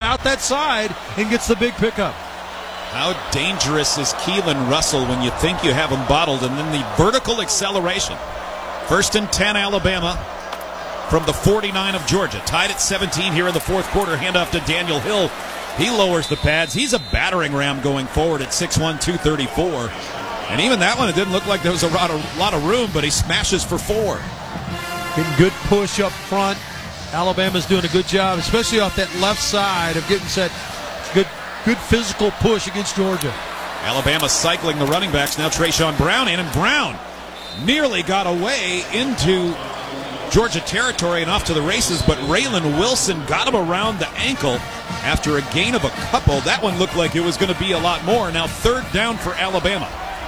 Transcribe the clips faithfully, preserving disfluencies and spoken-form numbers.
out that side and gets the big pickup. How dangerous is Keelan Russell when you think you have him bottled, and then the vertical acceleration. First and ten, Alabama from the forty-nine of Georgia. Tied at seventeen here in the fourth quarter. Handoff to Daniel Hill. He lowers the pads. He's a battering ram going forward at six one, two thirty-four. And even that one, it didn't look like there was a lot of, lot of room, but he smashes for four. Getting good push up front. Alabama's doing a good job, especially off that left side of getting set. Good good physical push against Georgia. Alabama cycling the running backs. Now Trayshawn Brown in, and Brown nearly got away into Georgia territory and off to the races, but Raylan Wilson got him around the ankle after a gain of a couple. That one looked like it was going to be a lot more. Now third down for Alabama.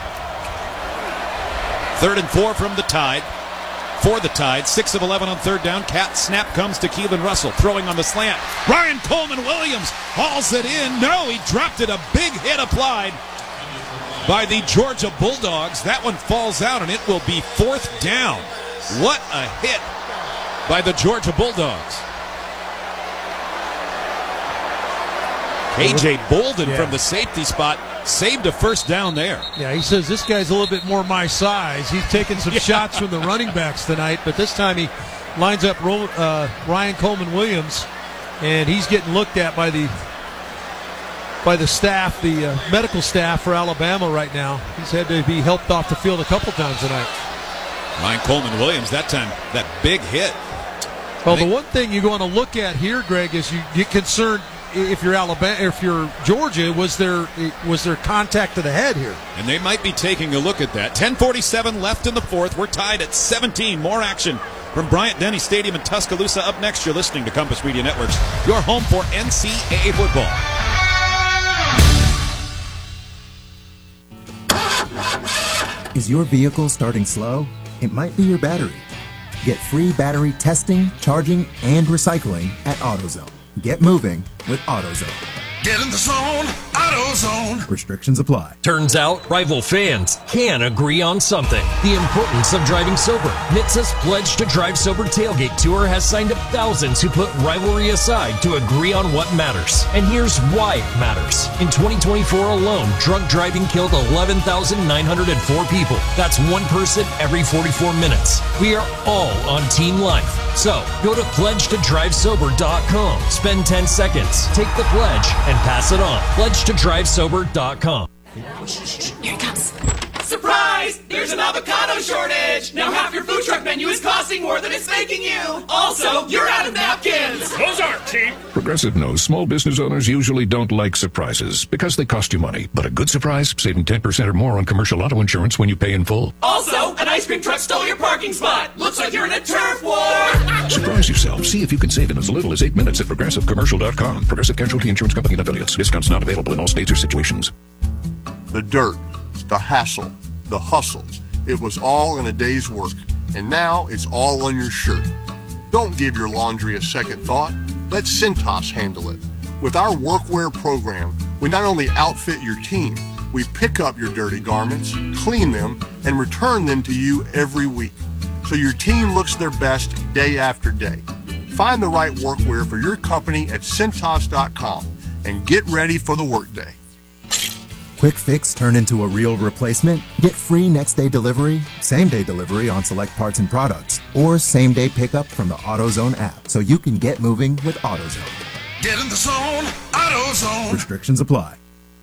Third and four from the Tide. For the Tide, six of eleven on third down. Cat snap comes to Keelan Russell, throwing on the slant. Ryan Coleman Williams hauls it in. No, he dropped it. A big hit applied by the Georgia Bulldogs. That one falls out, and it will be fourth down. What a hit by the Georgia Bulldogs. K J Bolden yeah. from the safety spot saved a first down there. Yeah, he says this guy's a little bit more my size. He's taken some yeah. shots from the running backs tonight, but this time he lines up uh, Ryan Coleman Williams, and he's getting looked at by the by the staff, the uh, medical staff for Alabama right now. He's had to be helped off the field a couple times tonight. Ryan Coleman Williams, that time, that big hit. Well, the one thing you're going to look at here, Greg, is you get concerned if you're Alabama, if you're Georgia, was there was there contact to the head here? And they might be taking a look at that. ten forty-seven left in the fourth. We're tied at seventeen. More action from Bryant-Denny Stadium in Tuscaloosa. Up next, you're listening to Compass Media Networks, your home for N C double A football. Is your vehicle starting slow? It might be your battery. Get free battery testing, charging, and recycling at AutoZone. Get moving with AutoZone. Get in the zone, AutoZone. Restrictions apply. Turns out rival fans can agree on something. The importance of driving sober. N H T S A's Pledge to Drive Sober Tailgate Tour has signed up thousands who put rivalry aside to agree on what matters. And here's why it matters. In twenty twenty-four alone, drunk driving killed eleven thousand nine hundred four people. That's one person every forty-four minutes. We are all on Team Life. So, go to pledge to drive sober dot com. Spend ten seconds, take the pledge, and pass it on. pledge to drive sober dot com. Here it comes. Surprise! There's an avocado shortage! Now half your food truck menu is costing more than it's making you! Also, you're out of napkins! Those aren't cheap! Progressive knows small business owners usually don't like surprises because they cost you money. But a good surprise, saving ten percent or more on commercial auto insurance when you pay in full. Also, an ice cream truck stole your parking spot! Looks like you're in a turf war! Surprise yourself. See if you can save in as little as eight minutes at progressive commercial dot com. Progressive Casualty Insurance Company and affiliates. Discounts not available in all states or situations. The dirt, the hassle, the hustle. It was all in a day's work, and now it's all on your shirt. Don't give your laundry a second thought. Let Cintas handle it. With our workwear program, we not only outfit your team, we pick up your dirty garments, clean them, and return them to you every week, so your team looks their best day after day. Find the right workwear for your company at Cintas dot com and get ready for the workday. Quick fix turn into a real replacement? Get free next day delivery, same day delivery on select parts and products, or same day pickup from the AutoZone app so you can get moving with AutoZone. Get in the zone, AutoZone. Restrictions apply.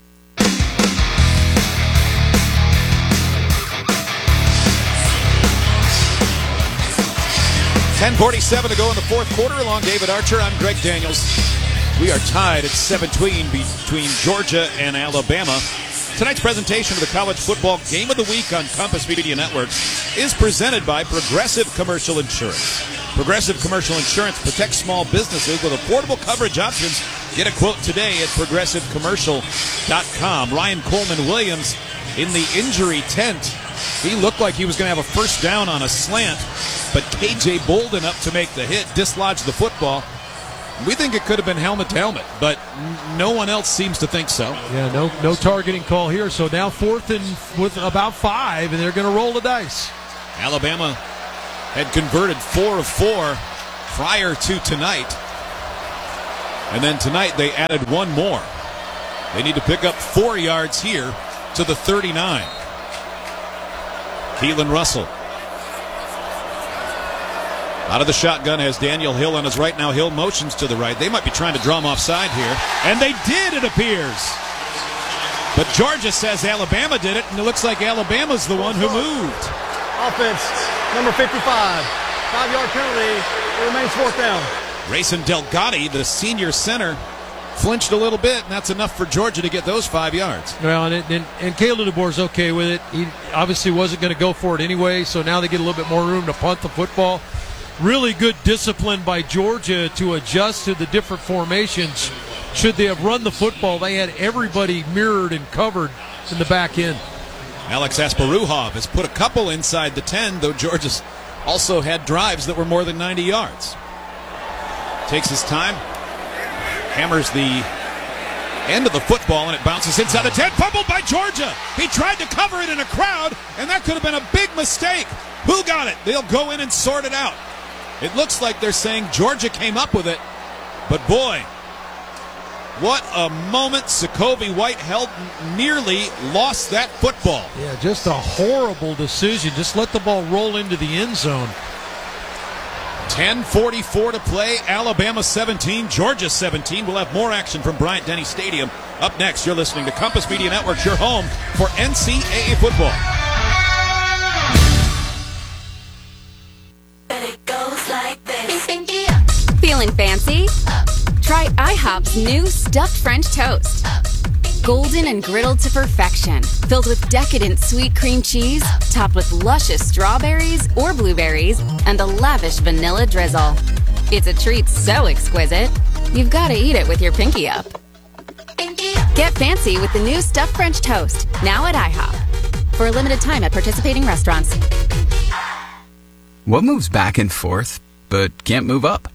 ten forty-seven to go in the fourth quarter. Along David Archer, I'm Greg Daniels. We are tied at seventeen between Georgia and Alabama. Tonight's presentation of the College Football Game of the Week on Compass Media Networks is presented by Progressive Commercial Insurance. Progressive Commercial Insurance protects small businesses with affordable coverage options. Get a quote today at progressive commercial dot com. Ryan Coleman Williams in the injury tent. He looked like he was going to have a first down on a slant, but K J Bolden up to make the hit, dislodged the football. We think it could have been helmet to helmet, but no one else seems to think so. Yeah, no no targeting call here. So now fourth and with about five, and they're going to roll the dice. Alabama had converted four of four prior to tonight. And then tonight they added one more. They need to pick up four yards here to the thirty-nine. Keelan Russell. Out of the shotgun has Daniel Hill on his right. Now Hill motions to the right. They might be trying to draw him offside here. And they did, it appears. But Georgia says Alabama did it, and it looks like Alabama's the one who moved. Offense, number fifty-five. Five-yard penalty. It remains fourth down. Grayson Delgatti, the senior center, flinched a little bit, and that's enough for Georgia to get those five yards. Well, and, and, and Caleb DeBoer's okay with it. He obviously wasn't going to go for it anyway, so now they get a little bit more room to punt the football. Really good discipline by Georgia to adjust to the different formations. Should they have run the football, they had everybody mirrored and covered in the back end. Alex Asparuhov has put a couple inside the ten, though Georgia's also had drives that were more than ninety yards. Takes his time, hammers the end of the football, and it bounces inside the ten. Fumbled by Georgia. He tried to cover it in a crowd, and that could have been a big mistake. Who got it? They'll go in and sort it out. It looks like they're saying Georgia came up with it, but boy, what a moment. Sokovie White held, nearly lost that football. Yeah, just a horrible decision. Just let the ball roll into the end zone. ten forty-four to play. Alabama seventeen, Georgia seventeen. We'll have more action from Bryant-Denny Stadium. Up next, you're listening to Compass Media Network, your home for N C double A football. Feeling fancy? Try IHOP's new stuffed French toast. Golden and griddled to perfection, filled with decadent sweet cream cheese, topped with luscious strawberries or blueberries, and a lavish vanilla drizzle. It's a treat so exquisite, you've got to eat it with your pinky up. Get fancy with the new stuffed French toast, now at IHOP. For a limited time at participating restaurants. What moves back and forth, but can't move up?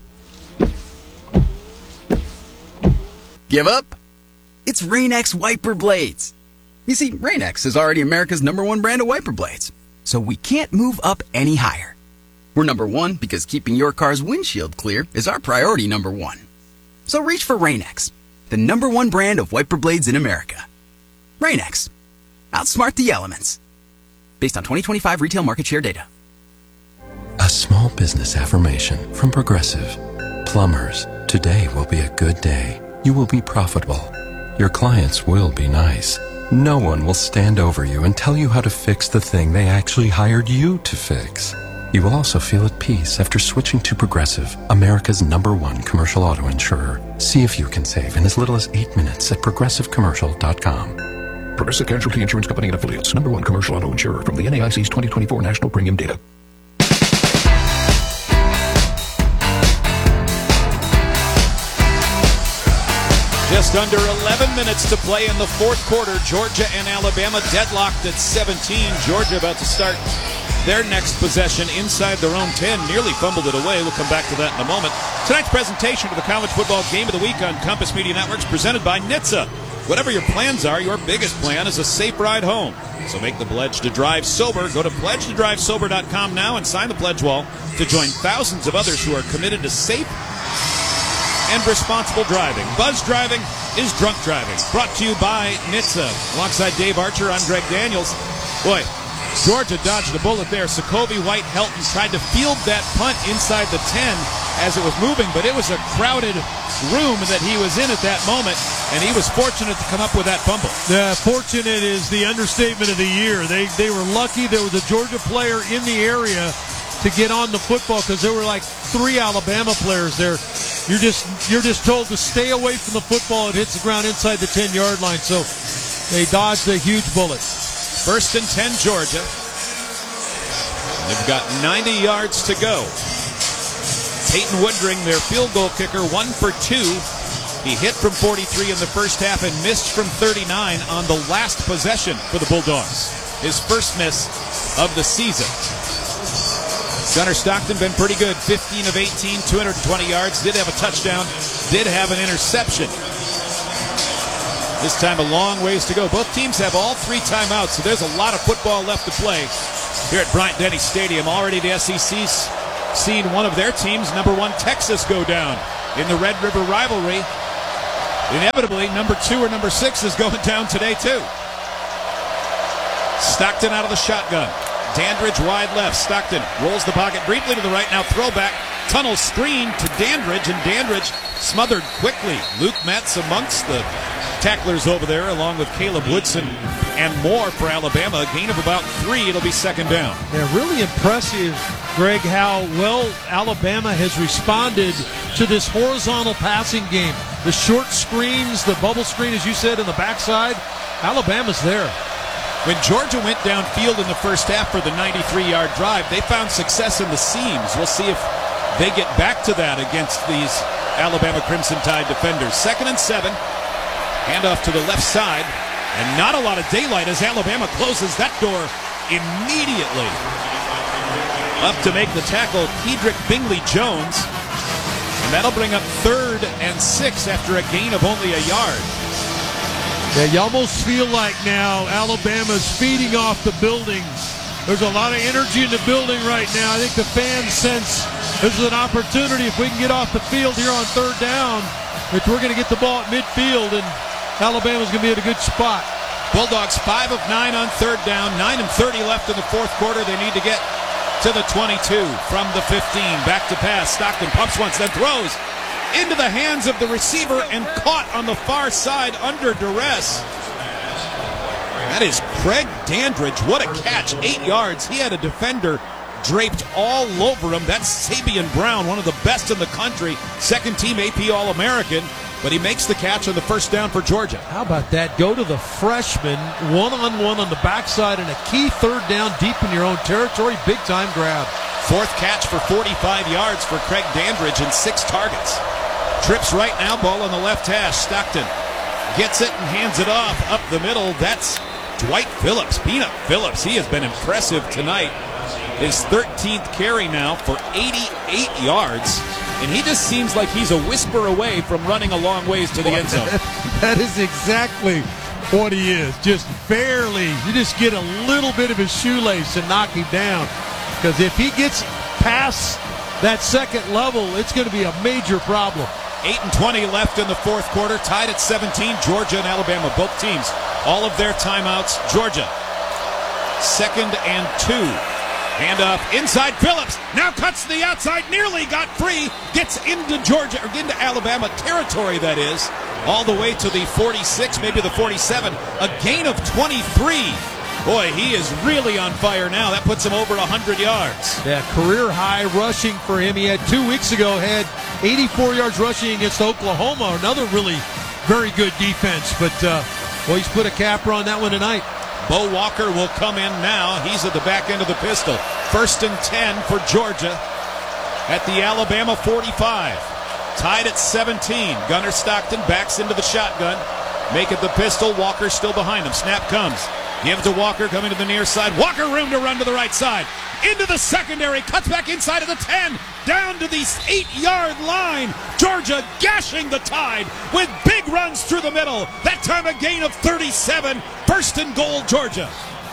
Give up? It's Rain-X wiper blades. You see, Rain-X is already America's number one brand of wiper blades, so we can't move up any higher. We're number one because keeping your car's windshield clear is our priority number one. So reach for Rain-X, the number one brand of wiper blades in America. Rain-X. Outsmart the elements. Based on twenty twenty-five retail market share data. A small business affirmation from Progressive. Plumbers, today will be a good day. You will be profitable. Your clients will be nice. No one will stand over you and tell you how to fix the thing they actually hired you to fix. You will also feel at peace after switching to Progressive, America's number one commercial auto insurer. See if you can save in as little as eight minutes at progressive commercial dot com. Progressive Casualty Insurance Company and Affiliates, number one commercial auto insurer from the N A I C's twenty twenty-four National Premium Data. Just under eleven minutes to play in the fourth quarter. Georgia and Alabama deadlocked at seventeen. Georgia about to start their next possession inside their own ten. Nearly fumbled it away. We'll come back to that in a moment. Tonight's presentation of the College Football Game of the Week on Compass Media Networks presented by N H T S A. Whatever your plans are, your biggest plan is a safe ride home. So make the pledge to drive sober. Go to pledge to drive sober dot com now and sign the pledge wall to join thousands of others who are committed to safe and responsible driving. Buzz driving is drunk driving. Brought to you by N H T S A. Alongside Dave Archer, I'm Greg Daniels. Boy, Georgia dodged a bullet there. Sokovie White Helton tried to field that punt inside the ten as it was moving, but it was a crowded room that he was in at that moment, and he was fortunate to come up with that fumble. Yeah, fortunate is the understatement of the year. They they were lucky there was a Georgia player in the area to get on the football because there were like three Alabama players there. You're just you're just told to stay away from the football. It hits the ground inside the ten-yard line, so they dodged a huge bullet. First and ten, Georgia. They've got ninety yards to go. Peyton Woodring, their field goal kicker, one for two. He hit from forty-three in the first half and missed from thirty-nine on the last possession for the Bulldogs. His first miss of the season. Gunnar Stockton been pretty good. fifteen of eighteen, two hundred twenty yards. Did have a touchdown. Did have an interception. This time a long ways to go. Both teams have all three timeouts, so there's a lot of football left to play here at Bryant-Denny Stadium. Already the S E C's seen one of their teams, number one Texas, go down in the Red River rivalry. Inevitably, number two or number six is going down today, too. Stockton out of the shotgun. Dandridge wide left. Stockton rolls the pocket briefly to the right. Now throwback. Tunnel screen to Dandridge, and Dandridge smothered quickly. Luke Metz amongst the tacklers over there, along with Caleb Woodson and more for Alabama. A gain of about three. It'll be second down. Yeah, really impressive, Greg, how well Alabama has responded to this horizontal passing game. The short screens, the bubble screen, as you said, in the backside. Alabama's there. When Georgia went downfield in the first half for the ninety-three-yard drive, they found success in the seams. We'll see if they get back to that against these Alabama Crimson Tide defenders. Second and seven. Handoff to the left side. And not a lot of daylight as Alabama closes that door immediately. Up to make the tackle, Kedrick Bingley-Jones. And that'll bring up third and six after a gain of only a yard. Yeah, you almost feel like now Alabama's feeding off the buildings. There's a lot of energy in the building right now. I think the fans sense this is an opportunity if we can get off the field here on third down, if we're going to get the ball at midfield, and Alabama's going to be at a good spot. Bulldogs five of nine on third down, nine and thirty left in the fourth quarter. They need to get to the twenty-two from the fifteen. Back to pass. Stockton pumps once, then throws into the hands of the receiver and caught on the far side under duress. That is Craig Dandridge. What a catch. Eight yards. He had a defender draped all over him. That's Sabian Brown, one of the best in the country. Second team A P All-American. But he makes the catch on the first down for Georgia. How about that? Go to the freshman, one-on-one on the backside, and a key third down deep in your own territory. Big-time grab. Fourth catch for forty-five yards for Craig Dandridge and six targets. Trips right now, ball on the left hash. Stockton gets it and hands it off up the middle. That's Dwight Phillips, Peanut Phillips. He has been impressive tonight. His thirteenth carry now for eighty-eight yards. And he just seems like he's a whisper away from running a long ways to the end zone. That is exactly what he is. Just barely. You just get a little bit of his shoelace and knock him down. Because if he gets past that second level, it's going to be a major problem. eight and twenty left in the fourth quarter. Tied at seventeen. Georgia and Alabama, both teams. All of their timeouts. Georgia, second and two. Handoff inside. Phillips now cuts to the outside, nearly got free, gets into Georgia, or into Alabama territory, that is, all the way to the forty-six, maybe the forty-seven. A gain of twenty-three. Boy, he is really on fire now. That puts him over one hundred yards. Yeah, career high rushing for him. He had two weeks ago, had eighty-four yards rushing against Oklahoma, another really very good defense. But, uh, well, he's put a capper on that one tonight. Bo Walker will come in now. He's at the back end of the pistol. First and ten for Georgia at the Alabama forty-five. Tied at seventeen. Gunnar Stockton backs into the shotgun. Make it the pistol. Walker still behind him. Snap comes. Give to Walker coming to the near side. Walker room to run to the right side. Into the secondary. Cuts back inside of the ten. Down to the eight-yard line. Georgia gashing the Tide with big runs through the middle. That time a gain of thirty-seven. First and goal, Georgia.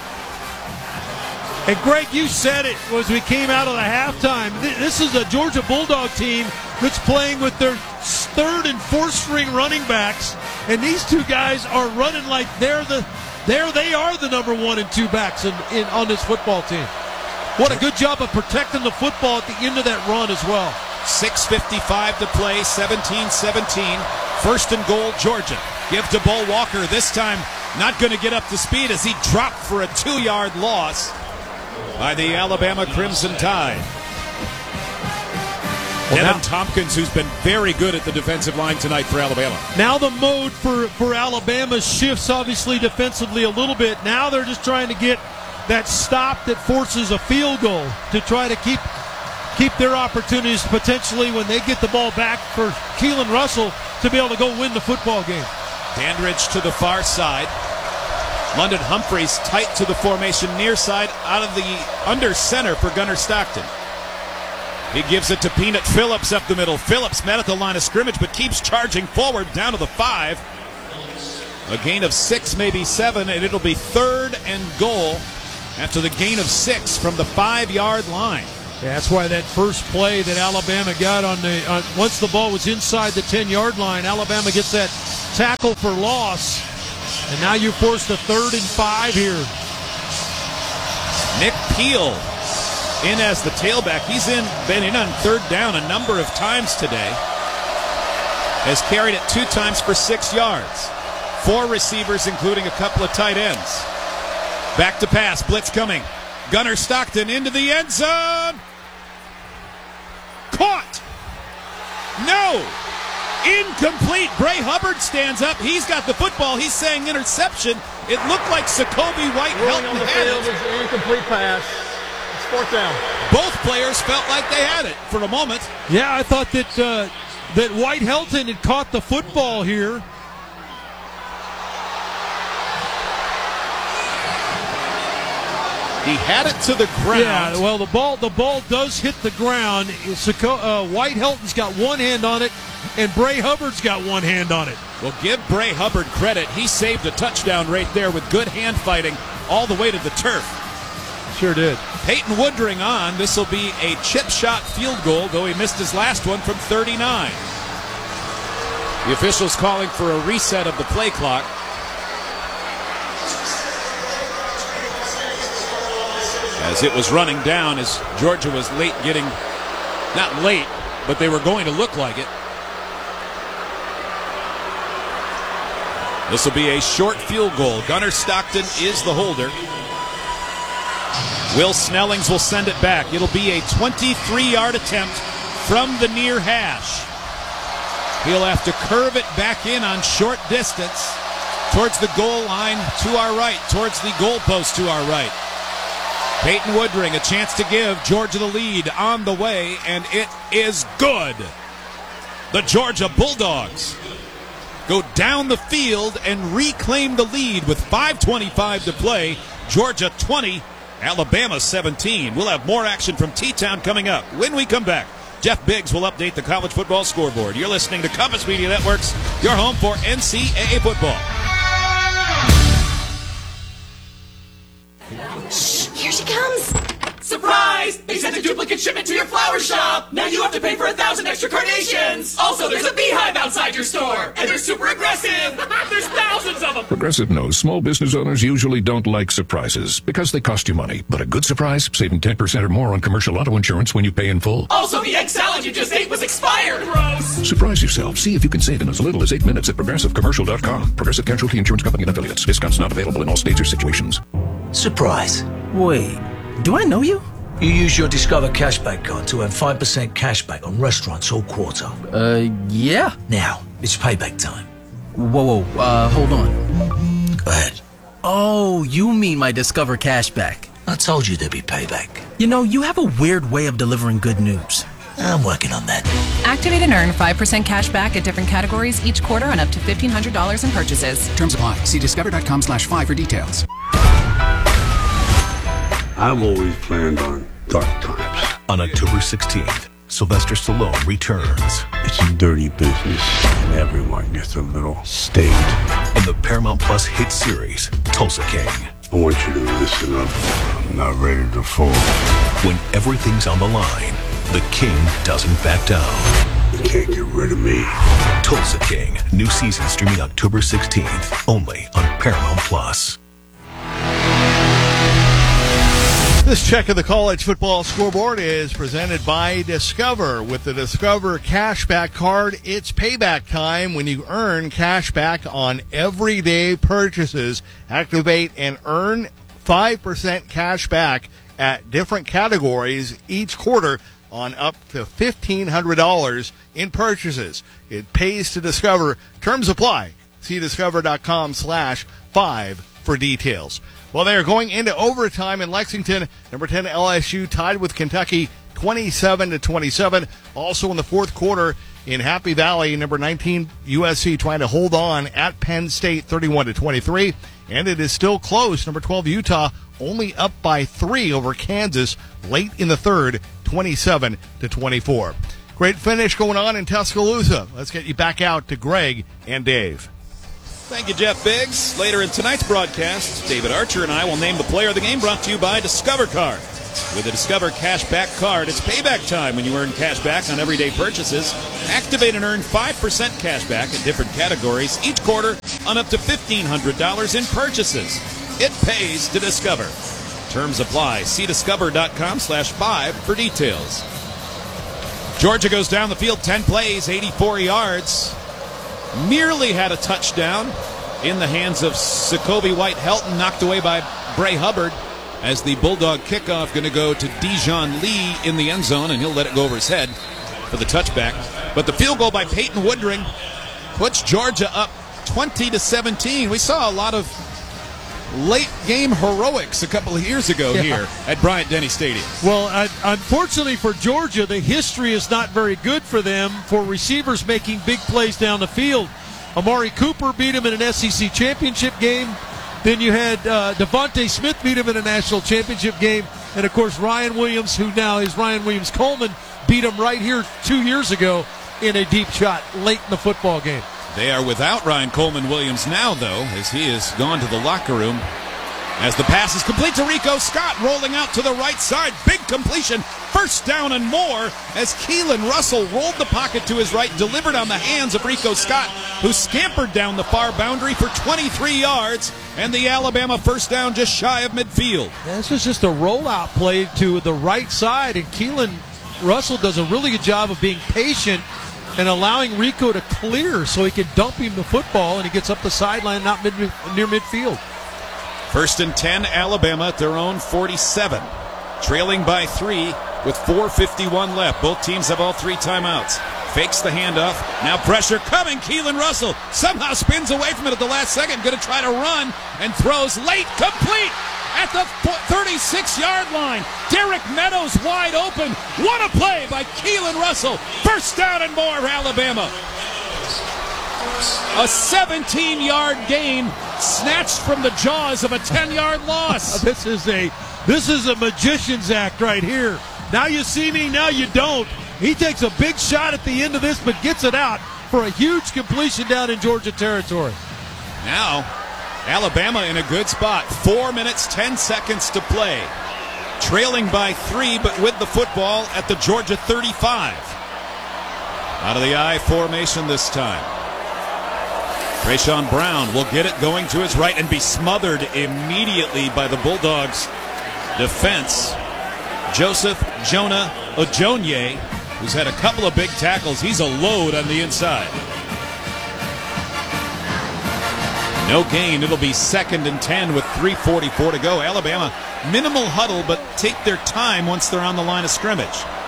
And Greg, you said it as we came out of the halftime. This is a Georgia Bulldog team that's playing with their third and fourth string running backs, and these two guys are running like they're the there they are the number one and two backs in, in on this football team. What a good job of protecting the football at the end of that run as well. six fifty-five to play, seventeen seventeen. First and goal, Georgia. Give to Bo Walker. This time not going to get up to speed as he dropped for a two-yard loss by the Alabama Crimson Tide. Well, Evan now, Tompkins, who's been very good at the defensive line tonight for Alabama. Now the mode for, for Alabama shifts obviously defensively a little bit. Now they're just trying to get that stop that forces a field goal to try to keep keep their opportunities potentially when they get the ball back for Keelan Russell to be able to go win the football game. Dandridge to the far side. London Humphreys tight to the formation near side out of the under center for Gunnar Stockton. He gives it to Peanut Phillips up the middle. Phillips met at the line of scrimmage but keeps charging forward down to the five. A gain of six, maybe seven, and it'll be third and goal after the gain of six from the five-yard line. Yeah, that's why that first play that Alabama got on the uh, once the ball was inside the ten-yard line, Alabama gets that tackle for loss, and now you're forced to third and five here. Nick Peel in as the tailback. He's in been in on third down a number of times today. Has carried it two times for six yards. Four receivers, including a couple of tight ends. Back to pass, blitz coming. Gunnar Stockton into the end zone. Caught. No. Incomplete. Bray Hubbard stands up. He's got the football. He's saying interception. It looked like Sakobi White Rolling Helton on the had field it. is an incomplete pass. It's fourth down. Both players felt like they had it for a moment. Yeah, I thought that uh, that White Helton had caught the football here. He had it to the ground. Yeah, well, the ball the ball does hit the ground. Sako- uh, White Helton's got one hand on it, and Bray Hubbard's got one hand on it. Well, give Bray Hubbard credit. He saved a touchdown right there with good hand fighting all the way to the turf. Sure did. Peyton Woodring on. This will be a chip shot field goal, though he missed his last one from thirty-nine. The officials calling for a reset of the play clock. As it was running down, as Georgia was late getting, not late, but they were going to look like it. This will be a short field goal. Gunnar Stockton is the holder. Will Snellings will send it back. It'll be a twenty-three-yard attempt from the near hash. He'll have to curve it back in on short distance towards the goal line to our right, towards the goalpost to our right. Peyton Woodring, a chance to give Georgia the lead on the way, and it is good. The Georgia Bulldogs go down the field and reclaim the lead with five twenty-five to play. Georgia twenty, Alabama seventeen. We'll have more action from T-Town coming up. When we come back, Jeff Biggs will update the college football scoreboard. You're listening to Compass Media Networks, your home for N C double A football. Shh, here she comes. Surprise! They sent a duplicate shipment to your flower shop. Now you have to pay for a thousand extra carnations. Also, there's a beehive outside your store. And they're super aggressive. There's thousands of them. Progressive knows small business owners usually don't like surprises because they cost you money. But a good surprise, saving ten percent or more on commercial auto insurance when you pay in full. Also, the egg salad you just ate was expired. Gross. Surprise yourself. See if you can save in as little as eight minutes at progressive commercial dot com. Progressive Casualty Insurance Company and affiliates. Discounts not available in all states or situations. Surprise. Wait, do I know you? You use your Discover Cashback card to earn five percent cashback on restaurants all quarter. Uh, yeah. Now, it's payback time. Whoa, whoa, uh, hold on. Go ahead. Oh, you mean my Discover Cashback. I told you there'd be payback. You know, you have a weird way of delivering good news. I'm working on that. Activate and earn five percent cash back at different categories each quarter on up to fifteen hundred dollars in purchases. Terms apply. See discover.com slash five for details. I've always planned on dark times. On October sixteenth, Sylvester Stallone returns. It's a dirty business, and everyone gets a little state. In the Paramount Plus hit series, Tulsa King. I want you to listen up. I'm not ready to fall. When everything's on the line, the King doesn't back down. You can't get rid of me. Tulsa King, new season streaming October sixteenth, only on Paramount Plus. This check of the college football scoreboard is presented by Discover. With the Discover Cashback Card, it's payback time when you earn cash back on everyday purchases. Activate and earn five percent cash back at different categories each quarter on up to fifteen hundred dollars in purchases. It pays to Discover. Terms apply. See discover.com slash five for details. Well, they are going into overtime in Lexington. Number ten L S U tied with Kentucky twenty-seven to twenty-seven. Also in the fourth quarter in Happy Valley, number nineteen U S C trying to hold on at Penn State thirty-one to twenty-three. And it is still close. Number twelve Utah only up by three over Kansas late in the third, twenty-seven to twenty-four. Great finish going on in Tuscaloosa. Let's get you back out to Greg and Dave. Thank you, Jeff Biggs. Later in tonight's broadcast, David Archer and I will name the player of the game, brought to you by Discover Card. With the Discover Cashback card, it's payback time when you earn cash back on everyday purchases. Activate and earn five percent cash back in different categories each quarter on up to fifteen hundred dollars in purchases. It pays to Discover. Terms apply. See discover.com slash five for details. Georgia goes down the field ten plays, eighty-four yards. Nearly had a touchdown in the hands of Jacoby White-Helton, knocked away by Bray Hubbard, as the Bulldog kickoff going to go to Dijon Lee in the end zone, and he'll let it go over his head for the touchback. But the field goal by Peyton Woodring puts Georgia up twenty to seventeen. We saw a lot of late game heroics a couple of years ago yeah. here at Bryant-Denny Stadium. Well, uh, unfortunately for Georgia, the history is not very good for them for receivers making big plays down the field. Amari Cooper beat him in an S E C championship game. Then you had uh, Devontae Smith beat him in a national championship game. And, of course, Ryan Williams, who now is Ryan Williams-Coleman, beat him right here two years ago in a deep shot late in the football game. They are without Ryan Coleman Williams now, though, as he has gone to the locker room. As the pass is complete to Rico Scott, rolling out to the right side. Big completion, first down and more, as Keelan Russell rolled the pocket to his right, delivered on the hands of Rico Scott, who scampered down the far boundary for twenty-three yards, and the Alabama first down just shy of midfield. Yeah, this was just a rollout play to the right side, and Keelan Russell does a really good job of being patient and allowing Rico to clear so he can dump him the football, and he gets up the sideline, not mid, near midfield. First and ten, Alabama at their own forty-seven. Trailing by three with four fifty-one left. Both teams have all three timeouts. Fakes the handoff. Now pressure coming. Keelan Russell somehow spins away from it at the last second. Going to try to run and throws late. Complete at the thirty-six-yard line. Derek Meadows wide open. What a play by Keelan Russell. First down and more, Alabama. A seventeen-yard gain snatched from the jaws of a ten-yard loss. This is a this is a magician's act right here. Now you see me, now you don't. He takes a big shot at the end of this, but gets it out for a huge completion down in Georgia territory. Now, Alabama in a good spot. Four minutes, ten seconds to play. Trailing by three, but with the football at the Georgia thirty-five. Out of the I formation this time. Trayshawn Brown will get it going to his right and be smothered immediately by the Bulldogs' defense. Joseph Jonah Ojonye, who's had a couple of big tackles. He's a load on the inside. No gain. It'll be second and ten with three forty-four to go. Alabama, minimal huddle, but take their time once they're on the line of scrimmage.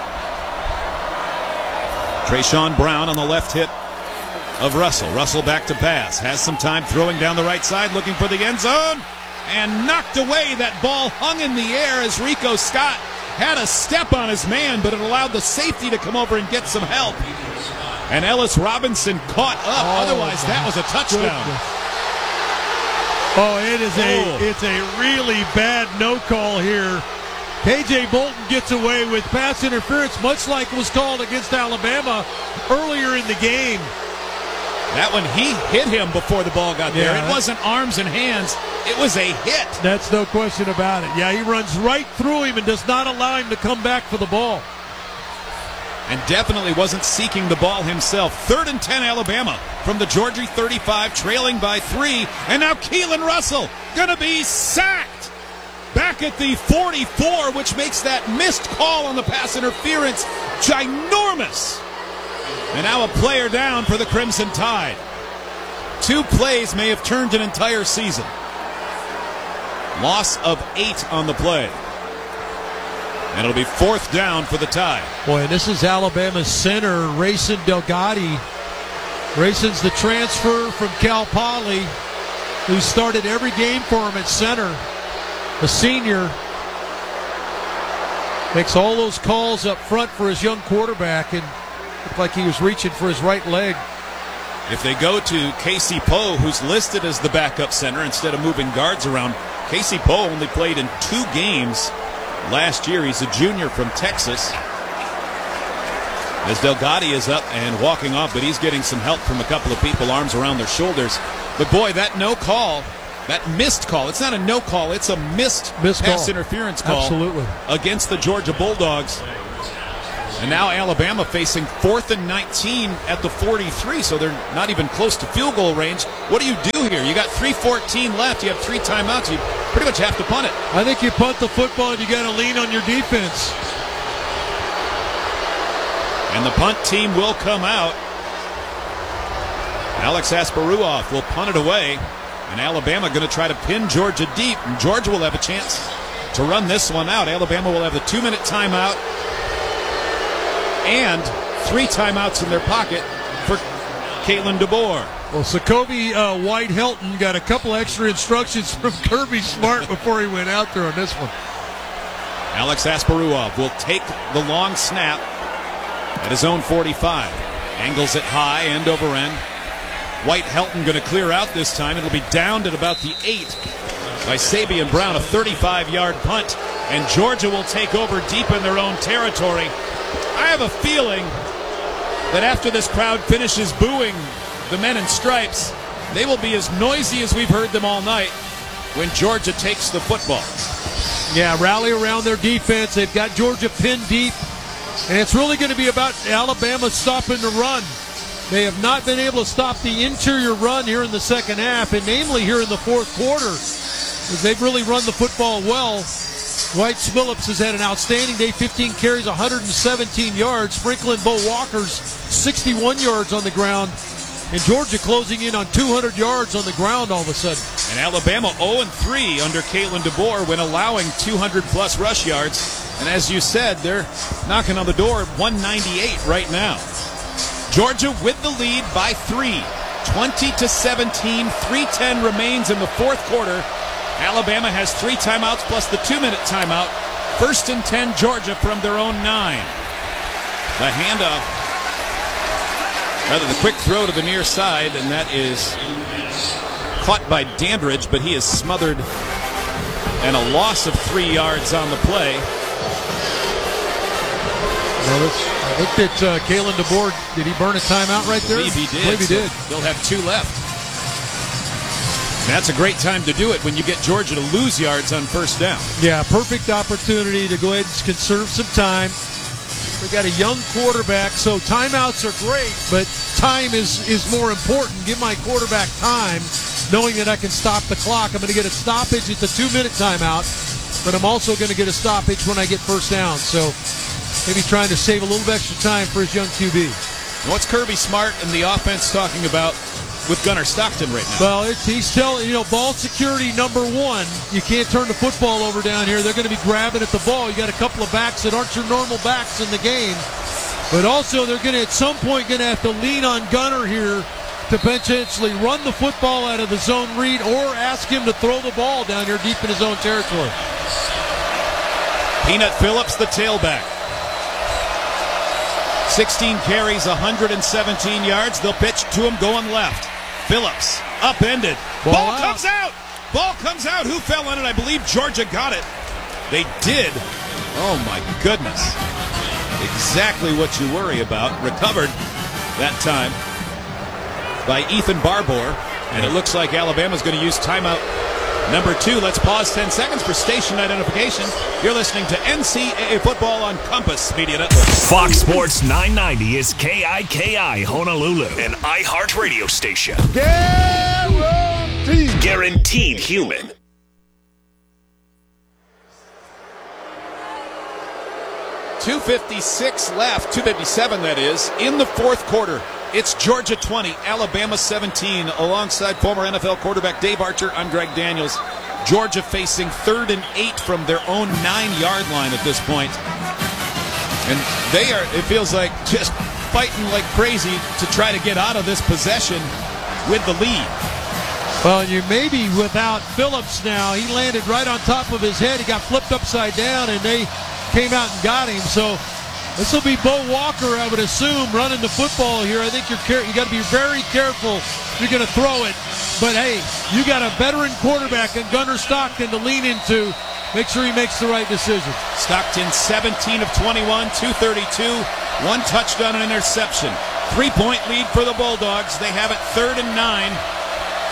Trayshawn Brown on the left hip of Russell. Russell back to pass. Has some time throwing down the right side, looking for the end zone. And knocked away. That ball hung in the air as Rico Scott had a step on his man, but it allowed the safety to come over and get some help. And Ellis Robinson caught up. Oh, otherwise, that was a touchdown. Goodness. Oh, it is a oh. it's a really bad no call here. K J Bolton gets away with pass interference, much like was called against Alabama earlier in the game. That one, he hit him before the ball got there. Yeah, it wasn't arms and hands. It was a hit. That's no question about it. Yeah, he runs right through him and does not allow him to come back for the ball. And definitely wasn't seeking the ball himself. Third and ten, Alabama from the Georgia thirty-five, trailing by three. And now Keelan Russell going to be sacked back at the forty-four, which makes that missed call on the pass interference ginormous. And now a player down for the Crimson Tide. Two plays may have turned an entire season. Loss of eight on the play. And it'll be fourth down for the Tide. Boy, and this is Alabama's center, Rayson Delgatti. Rayson's the transfer from Cal Poly, who started every game for him at center. A senior. Makes all those calls up front for his young quarterback, and looked like he was reaching for his right leg. If they go to Casey Poe, who's listed as the backup center instead of moving guards around, Casey Poe only played in two games last year. He's a junior from Texas. As Delgatti is up and walking off, but he's getting some help from a couple of people, arms around their shoulders. But boy, that no call That missed call. It's not a no call. It's a missed, missed pass call. interference call. Absolutely. Against the Georgia Bulldogs. And now Alabama facing fourth and nineteen at the forty-three, so they're not even close to field goal range. What do you do here? You got three fourteen left. You have three timeouts. You pretty much have to punt it. I think you punt the football and you got to lean on your defense. And the punt team will come out. Alex Asparuoff will punt it away. And Alabama going to try to pin Georgia deep. And Georgia will have a chance to run this one out. Alabama will have the two-minute timeout and three timeouts in their pocket for Kalen DeBoer. Well, Sokobi uh, White-Helton got a couple extra instructions from Kirby Smart before he went out there on this one. Alex Asparuoff will take the long snap at his own forty-five. Angles it high, end over end. White-Helton going to clear out this time. It'll be downed at about the eight by Sabian Brown, a thirty-five-yard punt. And Georgia will take over deep in their own territory. I have a feeling that after this crowd finishes booing the men in stripes, they will be as noisy as we've heard them all night when Georgia takes the football. Yeah, rally around their defense. They've got Georgia pinned deep. And it's really going to be about Alabama stopping the run. They have not been able to stop the interior run here in the second half, and namely here in the fourth quarter, as they've really run the football well. White Phillips has had an outstanding day, fifteen carries, one hundred seventeen yards. Franklin Bo Walker's sixty-one yards on the ground. And Georgia closing in on two hundred yards on the ground all of a sudden. And Alabama oh and three under Kalen DeBoer when allowing two hundred plus rush yards. And as you said, they're knocking on the door at one ninety-eight right now. Georgia with the lead by three. twenty to seventeen. three ten remains in the fourth quarter. Alabama has three timeouts plus the two-minute timeout. First and ten, Georgia from their own nine. The handoff, rather the quick throw to the near side, and that is caught by Dandridge, but he is smothered, and a loss of three yards on the play. Well, I think that uh, Kalen DeBoer, did he burn a timeout right there? I believe he did. I believe he so did. They'll have two left. And that's a great time to do it when you get Georgia to lose yards on first down. Yeah, perfect opportunity to go ahead and conserve some time. They got a young quarterback, so timeouts are great, but time is, is more important. Give my quarterback time, knowing that I can stop the clock. I'm going to get a stoppage at the two-minute timeout, but I'm also going to get a stoppage when I get first down. So maybe trying to save a little bit extra time for his young Q B. And what's Kirby Smart and the offense talking about with Gunnar Stockton right now? Well, it's, he's telling, you know, ball security number one. You can't turn the football over down here. They're going to be grabbing at the ball. You got a couple of backs that aren't your normal backs in the game. But also they're going to, at some point, going to have to lean on Gunnar here to potentially run the football out of the zone read or ask him to throw the ball down here deep in his own territory. Peanut Phillips, the tailback. sixteen carries, one hundred seventeen yards. They'll pitch to him going left. Phillips, upended. Ball, Ball out. comes out. Ball comes out. Who fell on it? I believe Georgia got it. They did. Oh, my goodness. Exactly what you worry about. Recovered that time by Ethan Barbour. And it looks like Alabama's going to use timeout number two. Let's pause ten seconds for station identification. You're listening to N C double A Football on Compass Media Network. Fox Sports nine ninety is K I K I Honolulu, an iHeart radio station. Guaranteed. Guaranteed human. two fifty-six left, two fifty-seven that is, in the fourth quarter. It's Georgia twenty, Alabama seventeen, alongside former N F L quarterback Dave Archer. I'm Greg Daniels. Georgia facing third and eight from their own nine-yard line at this point. And they are, it feels like, just fighting like crazy to try to get out of this possession with the lead. Well, you may be without Phillips now. He landed right on top of his head. He got flipped upside down, and they came out and got him. So this will be Bo Walker, I would assume, running the football here. I think you're you got to be very careful if you're going to throw it. But, hey, you got a veteran quarterback in Gunnar Stockton to lean into. Make sure he makes the right decision. Stockton, seventeen of twenty-one, two thirty-two, one touchdown and interception. Three-point lead for the Bulldogs. They have it third and nine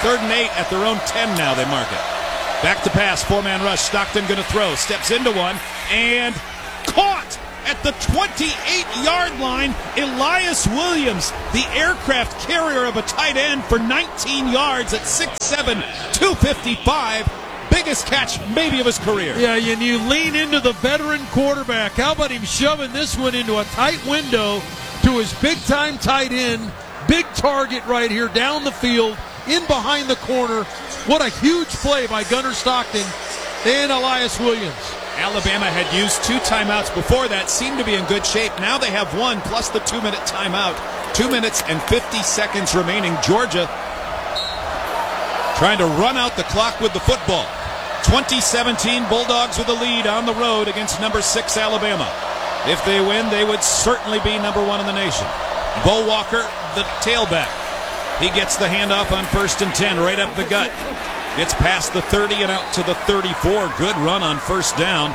Third and eight at their own ten now, they mark it. Back to pass, four-man rush. Stockton going to throw. Steps into one and caught at the twenty-eight-yard line. Elias Williams, the aircraft carrier of a tight end for nineteen yards at six seven, two fifty-five. Biggest catch maybe of his career. Yeah, and you lean into the veteran quarterback. How about him shoving this one into a tight window to his big-time tight end? Big target right here down the field, in behind the corner. What a huge play by Gunnar Stockton and Elias Williams. Alabama had used two timeouts before that, seemed to be in good shape. Now they have one plus the two-minute timeout. Two minutes and fifty seconds remaining. Georgia trying to run out the clock with the football. twenty seventeen, Bulldogs with the lead on the road against number six Alabama. If they win, they would certainly be number one in the nation. Bo Walker, the tailback. He gets the handoff on first and ten, right up the gut. Gets past the thirty and out to the thirty-four. Good run on first down.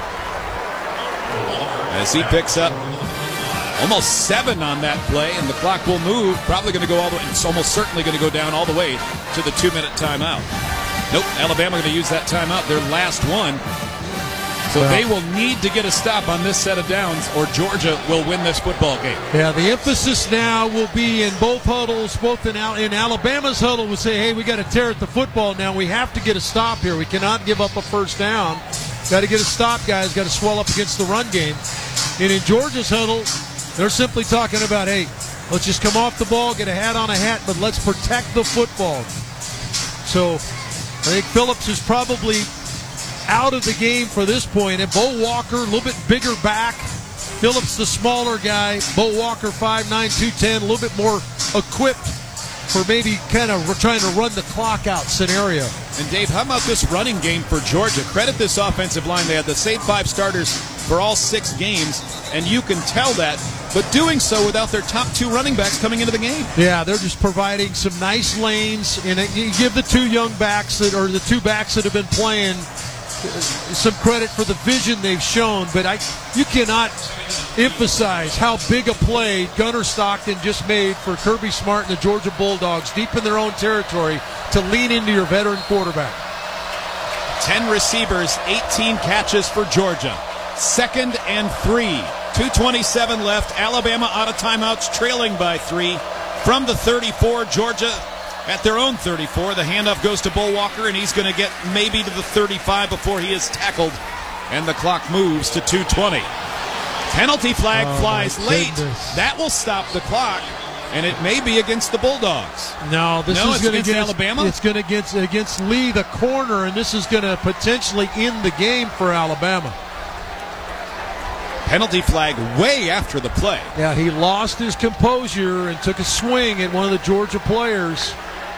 As he picks up almost seven on that play, and the clock will move. Probably going to go all the way. It's almost certainly going to go down all the way to the two-minute timeout. Nope, Alabama going to use that timeout, their last one. So well, they will need to get a stop on this set of downs, or Georgia will win this football game. Yeah, the emphasis now will be in both huddles. Both in, Al- in Alabama's huddle will say, hey, we got to tear at the football now. We have to get a stop here. We cannot give up a first down. Got to get a stop, guys. Got to swell up against the run game. And in Georgia's huddle, they're simply talking about, hey, let's just come off the ball, get a hat on a hat, but let's protect the football. So I think Phillips is probably out of the game for this point. And Bo Walker, a little bit bigger back. Phillips, the smaller guy. Bo Walker, five nine, two ten, a little bit more equipped for maybe kind of trying to run the clock out scenario. And Dave, how about this running game for Georgia? Credit this offensive line. They had the same five starters for all six games, and you can tell that, but doing so without their top two running backs coming into the game. Yeah, they're just providing some nice lanes, and you give the two young backs that, or the two backs that have been playing, some credit for the vision they've shown, but I, you cannot emphasize how big a play Gunnar Stockton just made for Kirby Smart and the Georgia Bulldogs deep in their own territory to lean into your veteran quarterback. ten receivers, eighteen catches for Georgia. Second and three. two twenty-seven left. Alabama out of timeouts, trailing by three. From the thirty-four, Georgia at their own thirty-four. The handoff goes to Bo Walker, and he's going to get maybe to the thirty-five before he is tackled. And the clock moves to two twenty. Penalty flag oh, flies late. That will stop the clock, and it may be against the Bulldogs. No, this no, is going to against Alabama. It's going to against against Lee, the corner, and this is going to potentially end the game for Alabama. Penalty flag way after the play. Yeah, he lost his composure and took a swing at one of the Georgia players.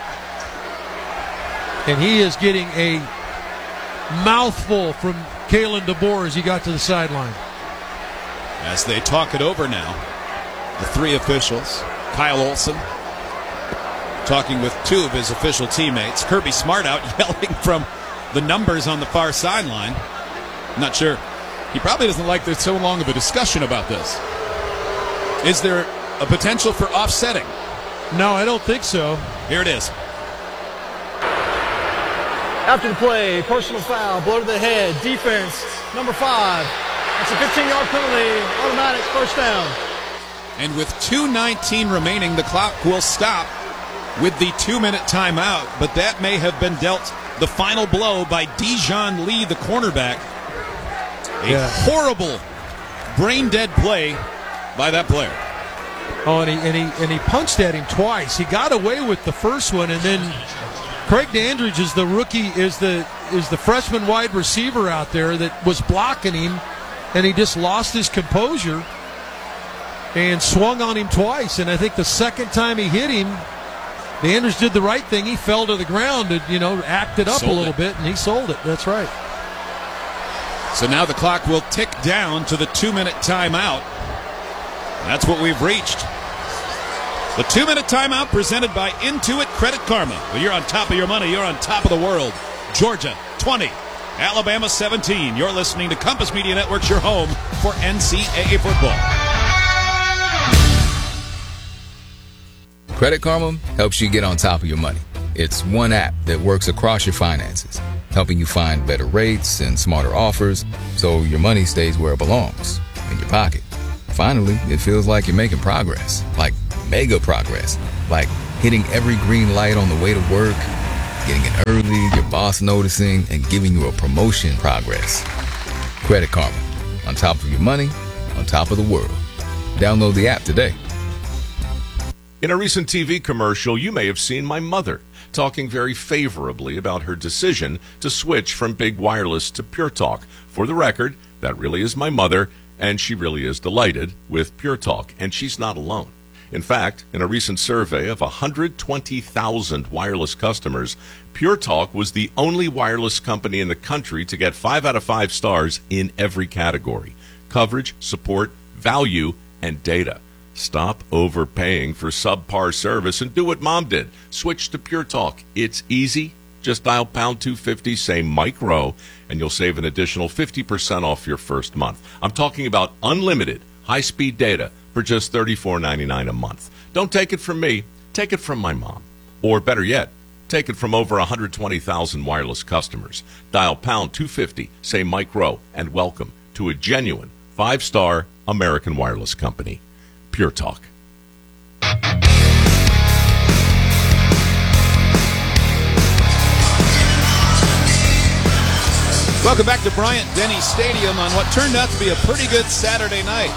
And he is getting a mouthful from Kalen DeBoer as he got to the sideline. As they talk it over now, the three officials, Kyle Olson talking with two of his official teammates, Kirby Smart out yelling from the numbers on the far sideline. Not sure. He probably doesn't like there's so long of a discussion about this. Is there a potential for offsetting? No, I don't think so. Here it is. After the play, personal foul, blow to the head, defense, number five. That's a fifteen-yard penalty, automatic first down. And with two nineteen remaining, the clock will stop with the two-minute timeout, but that may have been dealt the final blow by Dijon Lee, the cornerback. A yeah. horrible, brain-dead play by that player. Oh, and he, and, he, and he punched at him twice. He got away with the first one, and then Craig Dandridge is the rookie, is the is the freshman wide receiver out there that was blocking him, and he just lost his composure and swung on him twice. And I think the second time he hit him, Dandridge did the right thing. He fell to the ground and, you know, acted up sold a little it. bit, and he sold it. That's right. So now the clock will tick down to the two-minute timeout. That's what we've reached. The two-minute timeout presented by Intuit Credit Karma. When you're on top of your money, you're on top of the world. Georgia, twenty. Alabama, seventeen. You're listening to Compass Media Networks, your home for N C double A football. Credit Karma helps you get on top of your money. It's one app that works across your finances, helping you find better rates and smarter offers so your money stays where it belongs, in your pocket. Finally, it feels like you're making progress, like mega progress, like hitting every green light on the way to work, getting in early, your boss noticing, and giving you a promotion progress. Credit Karma. On top of your money, on top of the world. Download the app today. In a recent T V commercial, you may have seen my mother talking very favorably about her decision to switch from big wireless to Pure Talk. For the record, that really is my mother, and she really is delighted with Pure Talk, and she's not alone. In fact, in a recent survey of one hundred twenty thousand wireless customers, Pure Talk was the only wireless company in the country to get five out of five stars in every category: coverage, support, value, and data. Stop overpaying for subpar service and do what Mom did. Switch to Pure Talk. It's easy. Just dial pound two fifty, say Mike Rowe, and you'll save an additional fifty percent off your first month. I'm talking about unlimited high-speed data for just thirty-four ninety-nine a month. Don't take it from me. Take it from my mom. Or better yet, take it from over one hundred twenty thousand wireless customers. Dial pound two fifty, say Mike Rowe, and welcome to a genuine five-star American wireless company. Pure Talk. Welcome back to Bryant-Denny Stadium on what turned out to be a pretty good Saturday night.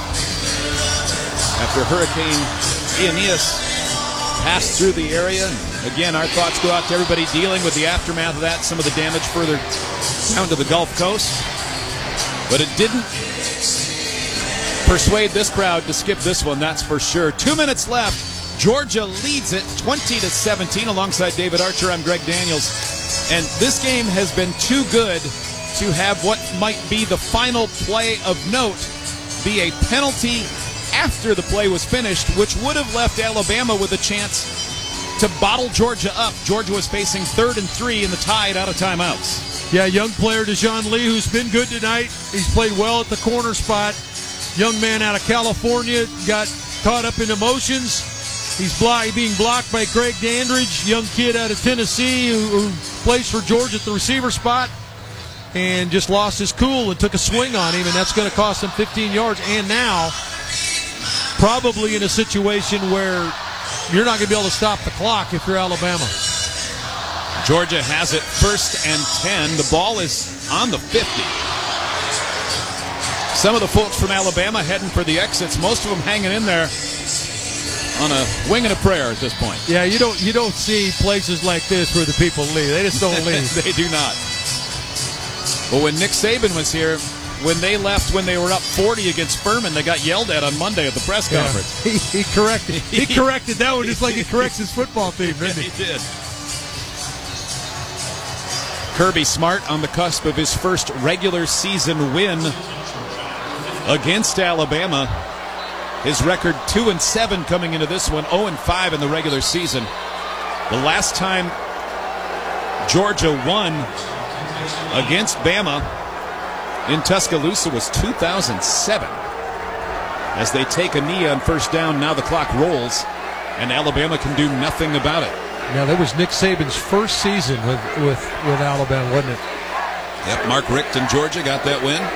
After Hurricane Ianias passed through the area. Again, our thoughts go out to everybody dealing with the aftermath of that, some of the damage further down to the Gulf Coast. But it didn't persuade this crowd to skip this one, that's for sure. Two minutes left. Georgia leads it twenty to seventeen. Alongside David Archer, I'm Greg Daniels. And this game has been too good to have what might be the final play of note be a penalty after the play was finished, which would have left Alabama with a chance to bottle Georgia up. Georgia was facing third and three in the Tide out of timeouts. Yeah, young player Deshaun Lee, who's been good tonight. He's played well at the corner spot. Young man out of California, got caught up in emotions. He's block, being blocked by Craig Dandridge, young kid out of Tennessee who, who plays for Georgia at the receiver spot, and just lost his cool and took a swing on him, and that's going to cost him fifteen yards. And now, probably in a situation where you're not going to be able to stop the clock if you're Alabama. Georgia has it first and ten. The ball is on the fifty. Some of the folks from Alabama heading for the exits, most of them hanging in there on a wing and a prayer at this point. Yeah, you don't you don't see places like this where the people leave. They just don't leave. They do not. Well, when Nick Saban was here, when they left when they were up forty against Furman, they got yelled at on Monday at the press Yeah. conference. He, he corrected he corrected that one just like he corrects his football team, didn't he? He did. Kirby Smart on the cusp of his first regular season win against Alabama. His record two and seven coming into this one, oh and five in the regular season. The last time Georgia won against Bama in Tuscaloosa was two thousand seven. As they take a knee on first down, now the clock rolls, and Alabama can do nothing about it. Now, that was Nick Saban's first season with, with, with Alabama, wasn't it? Yep, Mark Richt in Georgia got that win.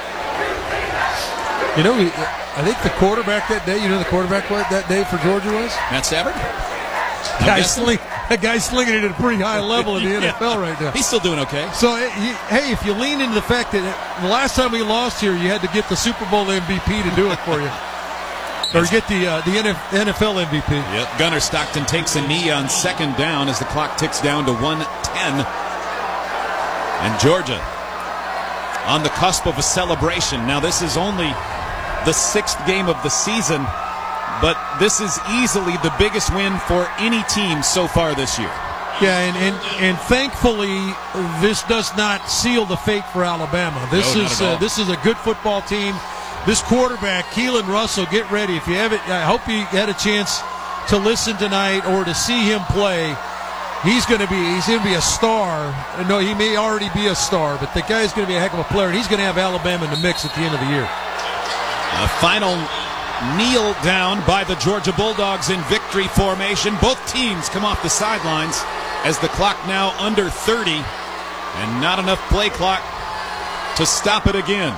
You know, he, I think the quarterback that day, you know the quarterback what that day for Georgia was? Matt Stafford? Guy sling, that guy's slinging it at a pretty high level in the N F L right now. He's still doing okay. So, he, hey, if you lean into the fact that the last time we lost here, you had to get the Super Bowl M V P to do it for you. Or get the uh, the N F L M V P. Yep. Gunnar Stockton takes a knee on second down as the clock ticks down to one ten. And Georgia on the cusp of a celebration. Now, this is only the sixth game of the season, but this is easily the biggest win for any team so far this year. Yeah, and, and, and thankfully, this does not seal the fate for Alabama. This No, not is at all. uh, this is a good football team. This quarterback, Keelan Russell, get ready. If you haven't, I hope you had a chance to listen tonight or to see him play. He's going to be he's going to be a star. No, he may already be a star, but the guy's going to be a heck of a player, and he's going to have Alabama in the mix at the end of the year. A final kneel down by the Georgia Bulldogs in victory formation. Both teams come off the sidelines as the clock now under thirty, and not enough play clock to stop it again.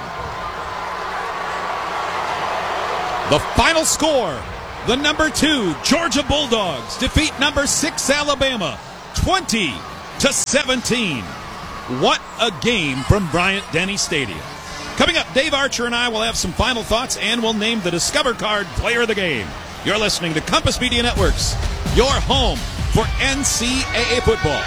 The final score, the number two Georgia Bulldogs defeat number six Alabama, twenty to seventeen. What a game from Bryant-Denny Stadium. Coming up, Dave Archer and I will have some final thoughts, and we'll name the Discover Card Player of the Game. You're listening to Compass Media Networks, your home for N C double A football.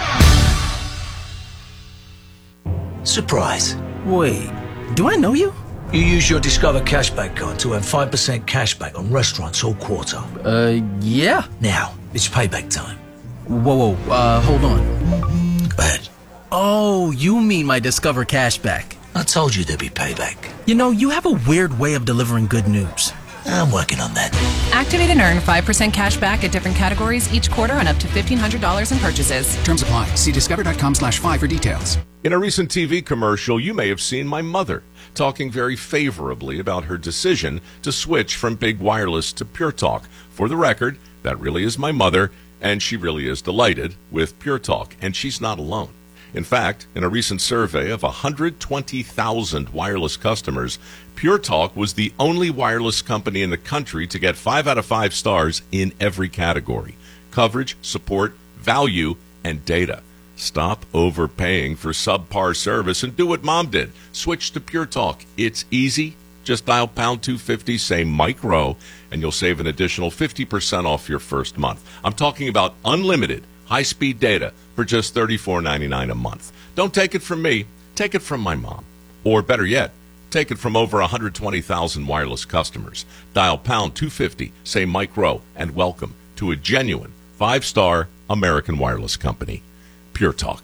Surprise. Wait, do I know you? You use your Discover Cashback card to earn five percent cashback on restaurants all quarter. Uh, yeah. Now, it's payback time. Whoa, whoa, uh, hold on. Go ahead. Oh, you mean my Discover Cashback. I told you there'd be payback. You know, you have a weird way of delivering good news. I'm working on that. Activate and earn five percent cash back at different categories each quarter on up to fifteen hundred dollars in purchases. Terms apply. See discover.com slash five for details. In a recent T V commercial, you may have seen my mother talking very favorably about her decision to switch from big wireless to Pure Talk. For the record, that really is my mother, and she really is delighted with Pure Talk, and she's not alone. In fact, in a recent survey of one hundred twenty thousand wireless customers, Pure Talk was the only wireless company in the country to get five out of five stars in every category: coverage, support, value, and data. Stop overpaying for subpar service and do what Mom did. Switch to Pure Talk. It's easy. Just dial pound two fifty, say Mike Rowe, and you'll save an additional fifty percent off your first month. I'm talking about unlimited high-speed data for just thirty-four ninety-nine a month. Don't take it from me. Take it from my mom. Or better yet, take it from over one hundred twenty thousand wireless customers. Dial pound two fifty, say Mike Rowe, and welcome to a genuine five-star American wireless company. Pure Talk.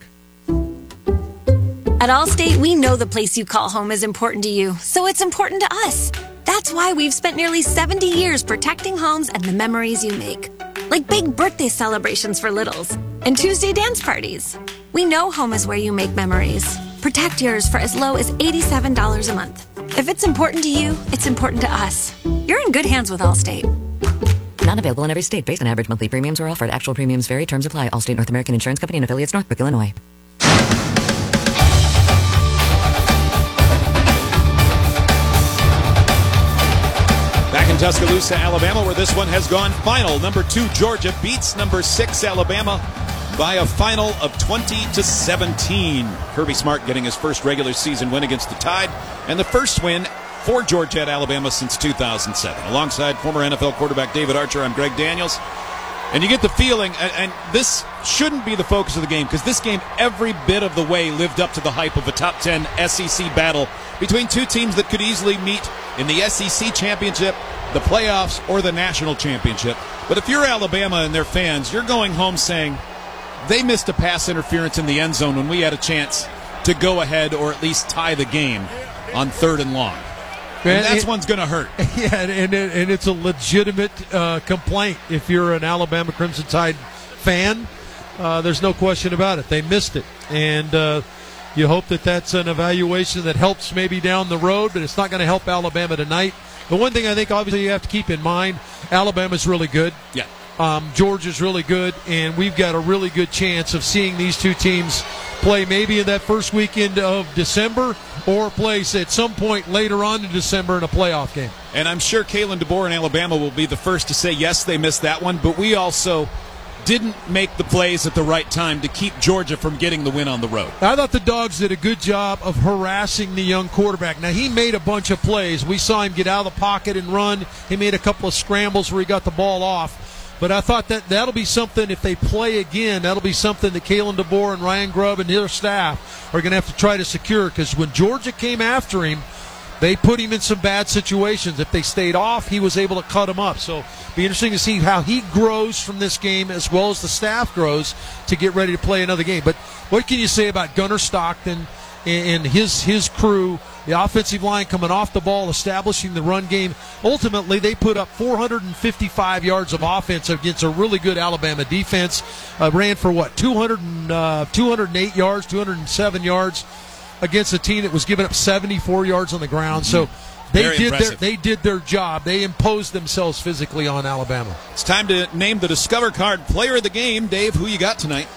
At Allstate, we know the place you call home is important to you, so it's important to us. That's why we've spent nearly seventy years protecting homes and the memories you make. Like big birthday celebrations for littles and Tuesday dance parties. We know home is where you make memories. Protect yours for as low as eighty-seven dollars a month. If it's important to you, it's important to us. You're in good hands with Allstate. Not available in every state. Based on average monthly premiums or offered. Actual premiums vary. Terms apply. Allstate North American Insurance Company and affiliates, Northbrook, Illinois. Back in Tuscaloosa, Alabama, where this one has gone final. Number two Georgia beats number six Alabama by a final of twenty to seventeen. Kirby Smart getting his first regular season win against the Tide, and the first win for Georgia at Alabama since two thousand seven. Alongside former N F L quarterback David Archer, I'm Greg Daniels. And you get the feeling, and, and this shouldn't be the focus of the game, because this game every bit of the way lived up to the hype of a top ten S E C battle between two teams that could easily meet in the S E C championship, the playoffs, or the national championship. But if you're Alabama and their fans, you're going home saying they missed a pass interference in the end zone when we had a chance to go ahead or at least tie the game on third and long. And that's it, one's going to hurt. Yeah, and, and, and it's a legitimate uh, complaint if you're an Alabama Crimson Tide fan. Uh, there's no question about it. They missed it. And uh, you hope that that's an evaluation that helps maybe down the road, but it's not going to help Alabama tonight. The one thing I think obviously you have to keep in mind, Alabama's really good. Yeah. Um, Georgia's really good, and we've got a really good chance of seeing these two teams play maybe in that first weekend of December or play at some point later on in December in a playoff game. And I'm sure Kalen DeBoer in Alabama will be the first to say, yes, they missed that one, but we also didn't make the plays at the right time to keep Georgia from getting the win on the road. I thought the Dogs did a good job of harassing the young quarterback. Now, he made a bunch of plays. We saw him get out of the pocket and run. He made a couple of scrambles where he got the ball off. But I thought that that'll be something, if they play again, that'll be something that Kalen DeBoer and Ryan Grubb and their staff are going to have to try to secure. Because when Georgia came after him, they put him in some bad situations. If they stayed off, he was able to cut him up. So it'll be interesting to see how he grows from this game as well as the staff grows to get ready to play another game. But what can you say about Gunnar Stockton and his his crew, the offensive line coming off the ball, establishing the run game? Ultimately, they put up four hundred fifty-five yards of offense against a really good Alabama defense. Uh, ran for, what, two hundred, uh, two hundred eight yards, two hundred seven yards against a team that was giving up seventy-four yards on the ground. So they Very did impressive. their they did their job. They imposed themselves physically on Alabama. It's time to name the Discover Card Player of the Game. Dave, who you got tonight?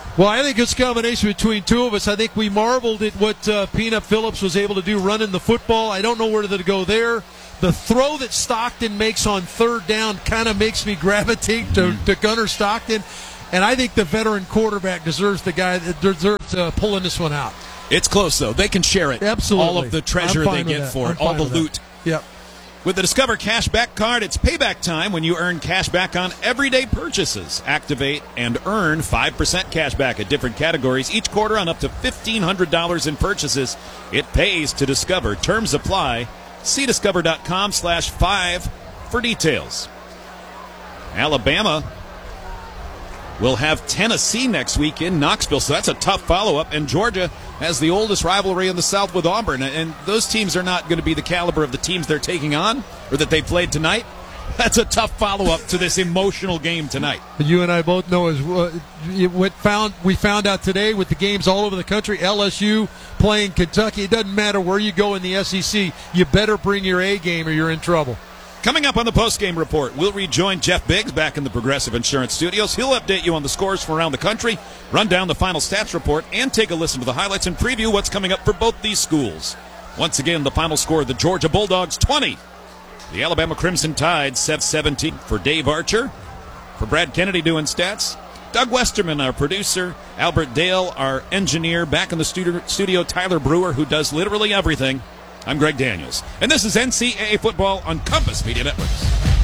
Well, I think it's a combination between two of us. I think we marveled at what uh, Peanut Phillips was able to do running the football. I don't know where to go there. The throw that Stockton makes on third down kind of makes me gravitate to, to Gunnar Stockton. And I think the veteran quarterback deserves the guy that deserves uh, pulling this one out. It's close, though. They can share it. Absolutely. All of the treasure they get for it, all the loot. Yep. With the Discover Cashback card, it's payback time when you earn cash back on everyday purchases. Activate and earn five percent cash back at different categories each quarter on up to fifteen hundred dollars in purchases. It pays to Discover. Terms apply. See discover.com slash five for details. Alabama will have Tennessee next week in Knoxville, so that's a tough follow-up. And Georgia has the oldest rivalry in the South with Auburn, and those teams are not going to be the caliber of the teams they're taking on or that they played tonight. That's a tough follow-up to this emotional game tonight. You and I both know as uh, what found we found out today with the games all over the country. L S U playing Kentucky. It doesn't matter where you go in the S E C. You better bring your A game or you're in trouble. Coming up on the post-game report, we'll rejoin Jeff Biggs back in the Progressive Insurance Studios. He'll update you on the scores from around the country, run down the final stats report, and take a listen to the highlights and preview what's coming up for both these schools. Once again, the final score, the Georgia Bulldogs twenty. The Alabama Crimson Tide set seventeen. For Dave Archer, for Brad Kennedy doing stats, Doug Westerman, our producer, Albert Dale, our engineer, back in the studio, studio Tyler Brewer, who does literally everything. I'm Greg Daniels, and this is N C double A Football on Compass Media Networks.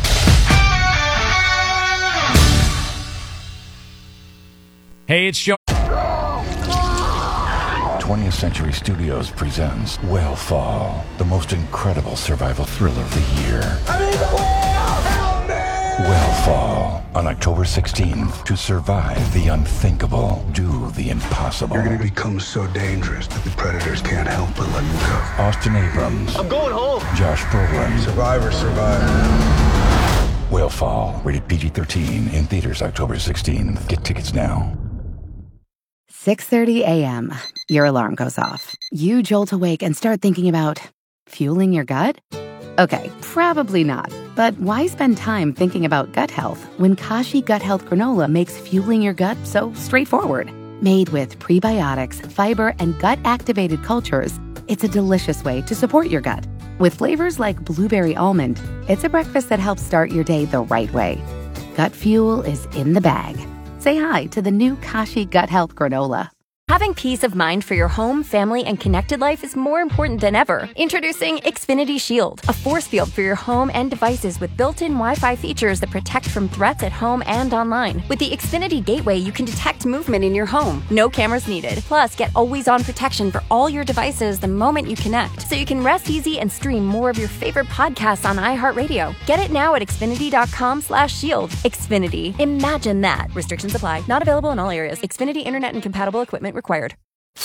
Hey, it's Joe. twentieth Century Studios presents Whale the most incredible survival thriller of the year. I mean, the whale! Help me! Whale on October sixteenth. To survive the unthinkable, do the impossible. You're going to become so dangerous that the predators can't help but let you go. Austin Abrams. I'm going home. Josh Brolin. Survivor, survivor. Whale rated P G thirteen, in theaters October sixteenth. Get tickets now. six thirty a.m. Your alarm goes off. You jolt awake and start thinking about fueling your gut? Okay, probably not. But why spend time thinking about gut health when Kashi Gut Health Granola makes fueling your gut so straightforward? Made with prebiotics, fiber, and gut-activated cultures, it's a delicious way to support your gut. With flavors like blueberry almond, it's a breakfast that helps start your day the right way. Gut fuel is in the bag. Say hi to the new Kashi Gut Health Granola. Having peace of mind for your home, family, and connected life is more important than ever. Introducing Xfinity Shield, a force field for your home and devices with built-in Wi-Fi features that protect from threats at home and online. With the Xfinity Gateway, you can detect movement in your home. No cameras needed. Plus, get always-on protection for all your devices the moment you connect, so you can rest easy and stream more of your favorite podcasts on iHeartRadio. Get it now at Xfinity.com slash shield. Xfinity. Imagine that. Restrictions apply. Not available in all areas. Xfinity Internet and compatible equipment required.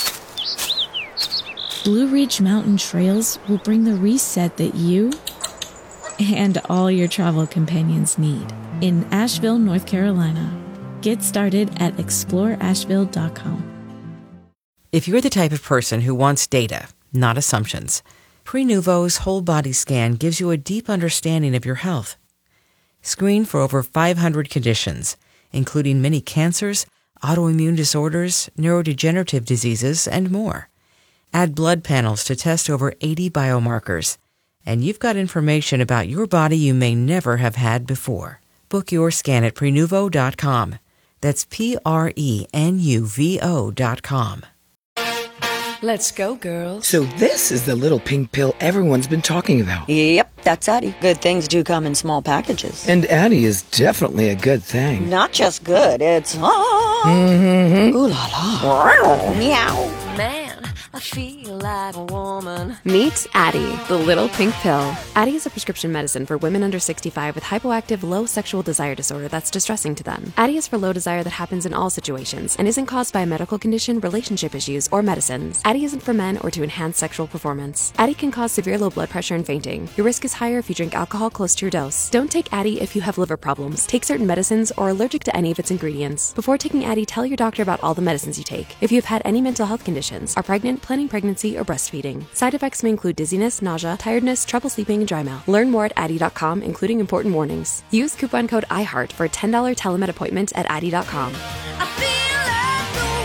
Blue Ridge Mountain Trails will bring the reset that you and all your travel companions need in Asheville, North Carolina. Get started at explore asheville dot com. If you're the type of person who wants data, not assumptions, Prenuvo's whole body scan gives you a deep understanding of your health. Screen for over five hundred conditions, including many cancers, autoimmune disorders, neurodegenerative diseases, and more. Add blood panels to test over eighty biomarkers, and you've got information about your body you may never have had before. Book your scan at Prenuvo dot com. That's P R E N U V O dot com. Let's go, girls. So this is the little pink pill everyone's been talking about. Yep, that's Addie. Good things do come in small packages. And Addie is definitely a good thing. Not just good, it's... Ah, mm-hmm. Ooh la la. Meow. Man, I feel like a woman. Meet Addie, the little pink pill. Addie is a prescription medicine for women under sixty-five with hypoactive low sexual desire disorder that's distressing to them. Addie is for low desire that happens in all situations and isn't caused by a medical condition, relationship issues, or medicines. Addie isn't for men or to enhance sexual performance. Addie can cause severe low blood pressure and fainting. Your risk is higher if you drink alcohol close to your dose. Don't take Addie if you have liver problems, take certain medicines, or are allergic to any of its ingredients. Before taking Addie, tell your doctor about all the medicines you take. If you have had any mental health conditions, are pregnant, planning pregnancy, or breastfeeding. Side effects may include dizziness, nausea, tiredness, trouble sleeping, and dry mouth. Learn more at Addie dot com, including important warnings. Use coupon code I heart for a ten dollars telemed appointment at Addie dot com. I feel like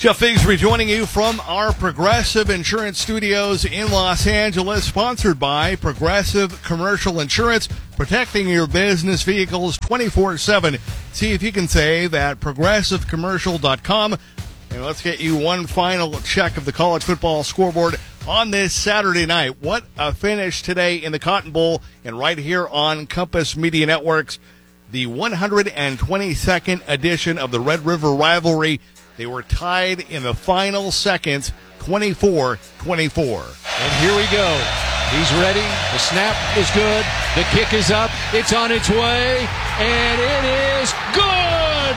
Jeff Figsbury joining you from our Progressive Insurance Studios in Los Angeles, sponsored by Progressive Commercial Insurance, protecting your business vehicles twenty-four seven. See if you can save at progressive commercial dot com. And let's get you one final check of the college football scoreboard on this Saturday night. What a finish today in the Cotton Bowl, and right here on Compass Media Networks, the one hundred twenty-second edition of the Red River Rivalry. They were tied in the final seconds, twenty-four twenty-four. And here we go. He's ready. The snap is good. The kick is up. It's on its way. And it is good!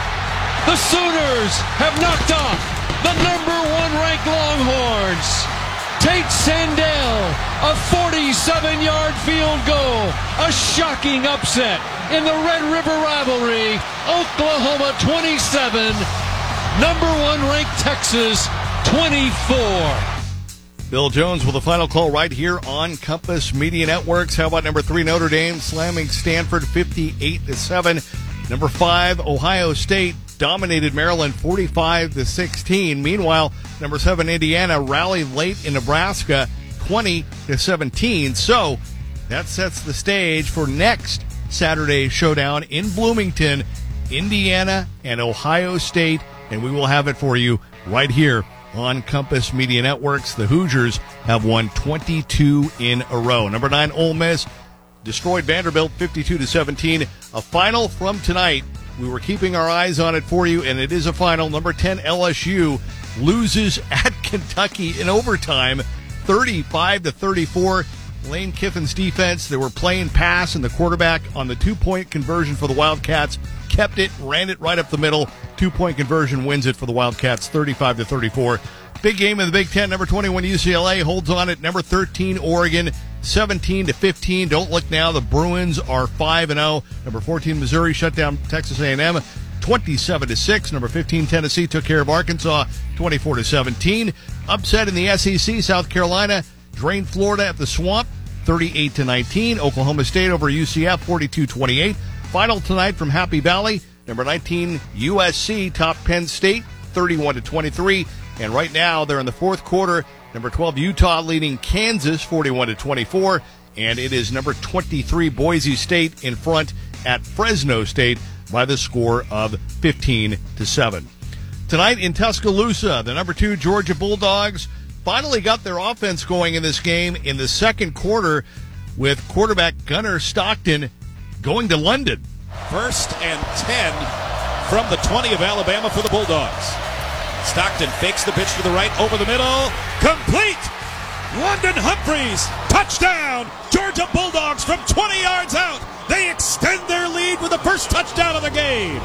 The Sooners have knocked off the number one ranked Longhorns. Tate Sandell, a forty-seven-yard field goal. A shocking upset in the Red River Rivalry. Oklahoma twenty-seven. Number one ranked Texas, twenty-four. Bill Jones with a final call right here on Compass Media Networks. How about number three, Notre Dame slamming Stanford fifty-eight to seven. Number five, Ohio State dominated Maryland forty-five to sixteen. Meanwhile, number seven, Indiana rallied late in Nebraska twenty to seventeen. So that sets the stage for next Saturday's showdown in Bloomington, Indiana and Ohio State. And we will have it for you right here on Compass Media Networks. The Hoosiers have won twenty-two in a row. Number nine, Ole Miss destroyed Vanderbilt fifty-two to seventeen. A final from tonight. We were keeping our eyes on it for you, and it is a final. Number ten, L S U loses at Kentucky in overtime, thirty-five to thirty-four. Lane Kiffin's defense, they were playing pass, and the quarterback on the two-point conversion for the Wildcats kept it, ran it right up the middle. Two-point conversion wins it for the Wildcats, thirty-five to thirty-four. Big game in the Big Ten. Number twenty-one, U C L A holds on at number thirteen, Oregon, seventeen to fifteen. Don't look now. The Bruins are five and oh. Number fourteen, Missouri shut down Texas A and M, twenty-seven to six. Number fifteen, Tennessee took care of Arkansas, twenty-four to seventeen. Upset in the S E C, South Carolina drained Florida at the Swamp, thirty-eight to nineteen. Oklahoma State over U C F, forty-two twenty-eight. Final tonight from Happy Valley. Number nineteen, U S C top Penn State, thirty-one to twenty-three. And right now they're in the fourth quarter. Number twelve, Utah leading Kansas, forty-one to twenty-four. And it is number twenty-three, Boise State in front at Fresno State by the score of fifteen to seven. Tonight in Tuscaloosa, the number two Georgia Bulldogs finally got their offense going in this game in the second quarter with quarterback Gunnar Stockton going to London. First and ten from the twenty of Alabama for the Bulldogs. Stockton fakes the pitch to the right, over the middle, complete! London Humphreys, touchdown! Georgia Bulldogs from twenty yards out. They extend their lead with the first touchdown of the game.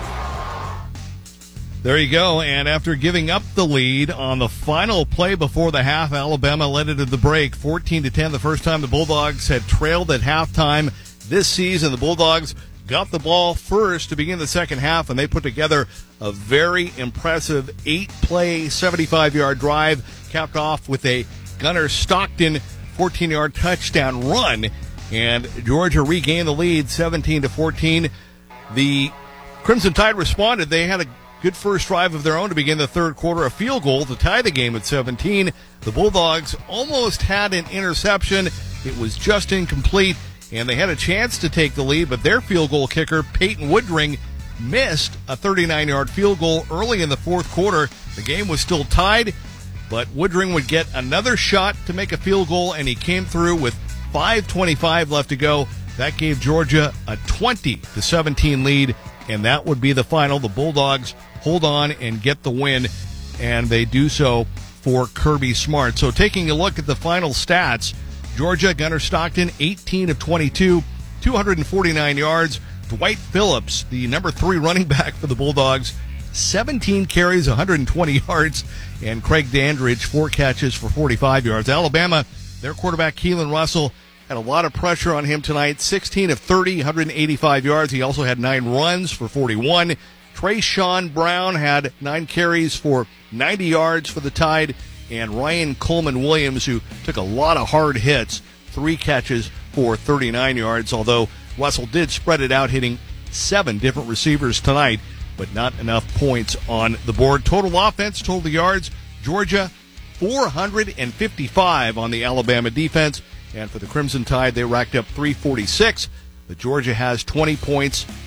There you go, and after giving up the lead on the final play before the half, Alabama led it at the break, fourteen to ten, the first time the Bulldogs had trailed at halftime this season. The Bulldogs got the ball first to begin the second half, and they put together a very impressive eight-play, seventy-five-yard drive, capped off with a Gunnar Stockton fourteen-yard touchdown run, and Georgia regained the lead seventeen to fourteen. The Crimson Tide responded. They had a good first drive of their own to begin the third quarter, a field goal to tie the game at seventeen. The Bulldogs almost had an interception. It was just incomplete, and they had a chance to take the lead, but their field goal kicker, Peyton Woodring, missed a thirty-nine-yard field goal early in the fourth quarter. The game was still tied, but Woodring would get another shot to make a field goal, and he came through with five twenty-five left to go. That gave Georgia a twenty to seventeen lead, and that would be the final. The Bulldogs hold on and get the win, and they do so for Kirby Smart. So taking a look at the final stats, Georgia, Gunnar Stockton, eighteen of twenty-two, two hundred forty-nine yards. Dwight Phillips, the number three running back for the Bulldogs, seventeen carries, one hundred twenty yards. And Craig Dandridge, four catches for forty-five yards. Alabama, their quarterback, Keelan Russell, had a lot of pressure on him tonight, sixteen of thirty, one hundred eighty-five yards. He also had nine runs for forty-one. Trayshawn Brown had nine carries for ninety yards for the Tide. And Ryan Coleman Williams, who took a lot of hard hits, three catches for thirty-nine yards, although Russell did spread it out, hitting seven different receivers tonight but not enough points on the board. Total offense, total yards, Georgia four hundred fifty-five on the Alabama defense. And for the Crimson Tide, they racked up three forty-six. But Georgia has twenty points